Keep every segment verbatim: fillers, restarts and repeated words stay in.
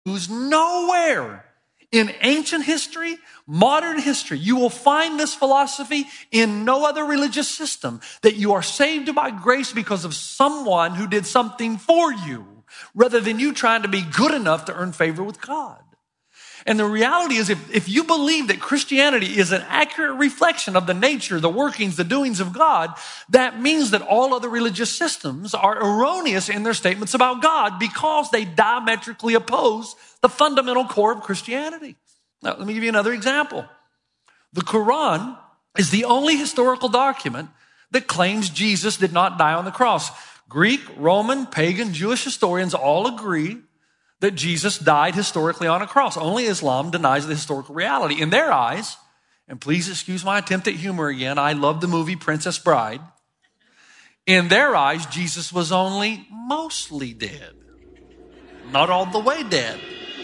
Nowhere in ancient history, modern history, you will find this philosophy in no other religious system, that you are saved by grace because of someone who did something for you, rather than you trying to be good enough to earn favor with God. And the reality is, if, if you believe that Christianity is an accurate reflection of the nature, the workings, the doings of God, that means that all other religious systems are erroneous in their statements about God because they diametrically oppose the fundamental core of Christianity. Now, let me give you another example. The Quran is the only historical document that claims Jesus did not die on the cross. Greek, Roman, pagan, Jewish historians all agree that Jesus died historically on a cross. Only Islam denies the historical reality. In their eyes, and please excuse my attempt at humor again, I love the movie Princess Bride. In their eyes, Jesus was only mostly dead, not all the way dead.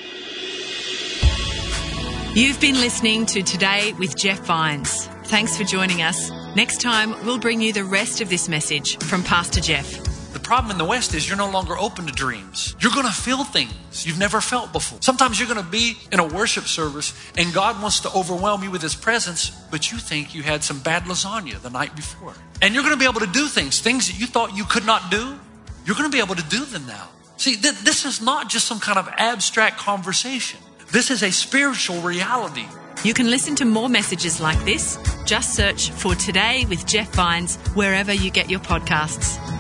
You've been listening to Today with Jeff Vines. Thanks for joining us. Next time, we'll bring you the rest of this message from Pastor Jeff. The problem in the West is you're no longer open to dreams. You're going to feel things you've never felt before. Sometimes you're going to be in a worship service and God wants to overwhelm you with his presence, but you think you had some bad lasagna the night before. And you're going to be able to do things, things that you thought you could not do. You're going to be able to do them now. See, th- this is not just some kind of abstract conversation. This is a spiritual reality. You can listen to more messages like this. Just search for Today with Jeff Vines wherever you get your podcasts.